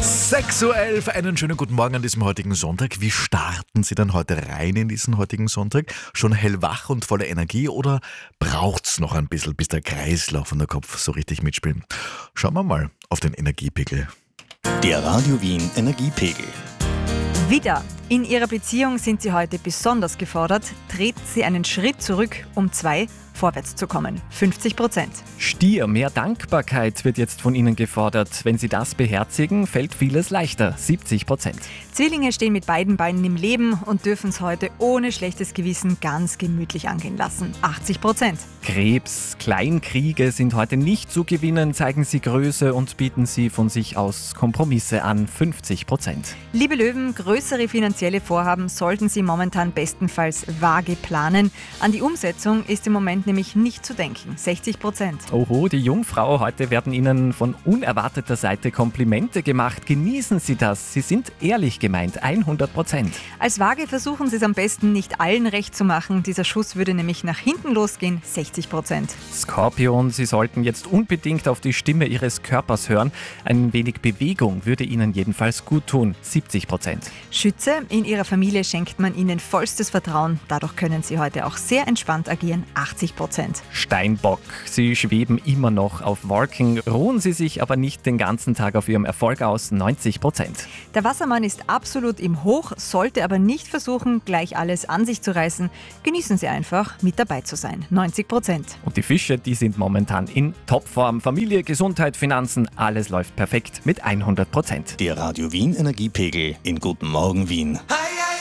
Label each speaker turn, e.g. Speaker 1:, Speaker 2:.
Speaker 1: 6:11 Uhr, einen schönen guten Morgen an diesem heutigen Sonntag. Wie starten Sie dann heute rein in diesen heutigen Sonntag? Schon hellwach und voller Energie oder braucht's noch ein bisschen, bis der Kreislauf und der Kopf so richtig mitspielen? Schauen wir mal auf den Energiepegel.
Speaker 2: Der Radio Wien Energiepegel.
Speaker 3: Widder, in Ihrer Beziehung sind Sie heute besonders gefordert. Treten Sie einen Schritt zurück, um 2 vorwärts zu kommen. 50%.
Speaker 4: Stier, mehr Dankbarkeit wird jetzt von Ihnen gefordert. Wenn Sie das beherzigen, fällt vieles leichter. 70%.
Speaker 3: Zwillinge stehen mit beiden Beinen im Leben und dürfen es heute ohne schlechtes Gewissen ganz gemütlich angehen lassen. 80%.
Speaker 4: Krebs, Kleinkriege sind heute nicht zu gewinnen. Zeigen Sie Größe und bieten Sie von sich aus Kompromisse an. 50%.
Speaker 3: Liebe Löwen, größere finanzielle Vorhaben sollten Sie momentan bestenfalls vage planen. An die Umsetzung ist im Moment nämlich nicht zu denken. 60%.
Speaker 4: Oho, die Jungfrau, heute werden Ihnen von unerwarteter Seite Komplimente gemacht. Genießen Sie das. Sie sind ehrlich gemeint. 100%.
Speaker 3: Als Waage versuchen Sie es am besten nicht allen recht zu machen. Dieser Schuss würde nämlich nach hinten losgehen. 60%.
Speaker 4: Skorpion, Sie sollten jetzt unbedingt auf die Stimme Ihres Körpers hören. Ein wenig Bewegung würde Ihnen jedenfalls gut tun. 70%.
Speaker 3: Schütze, in Ihrer Familie schenkt man Ihnen vollstes Vertrauen. Dadurch können Sie heute auch sehr entspannt agieren. 80%.
Speaker 4: Steinbock, Sie schweben immer noch auf Wolken. Ruhen Sie sich aber nicht den ganzen Tag auf Ihrem Erfolg aus. 90%.
Speaker 3: Der Wassermann ist absolut im Hoch, sollte aber nicht versuchen, gleich alles an sich zu reißen. Genießen Sie einfach, mit dabei zu sein. 90%.
Speaker 4: Und die Fische, die sind momentan in Topform. Familie, Gesundheit, Finanzen, alles läuft perfekt mit 100%.
Speaker 2: Der Radio Wien Energiepegel in Guten Morgen Wien.